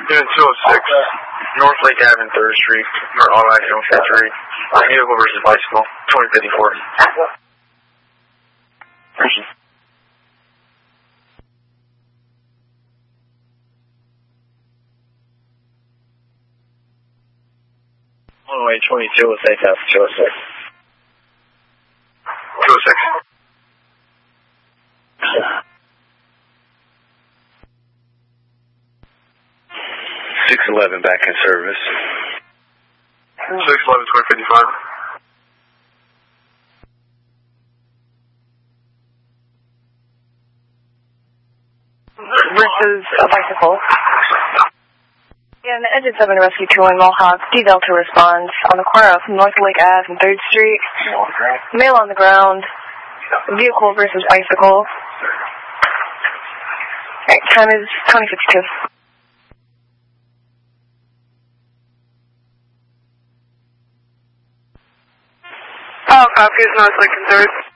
Unit 206, North Lake Ave and 3rd Street, or automatic on 5th Street. Vehicle versus bicycle, 2054. Thank you. Runway 22 with take off 206. 206. 611 back in service. 611, 2055. Versus a bicycle. And the Engine 7 Rescue 21 Mohawk, D Delta responds on the corner of North Lake Ave and 3rd Street. Male on the ground. Vehicle versus bicycle. Right, time is 2052. Oh, copies, North Lake and 3rd.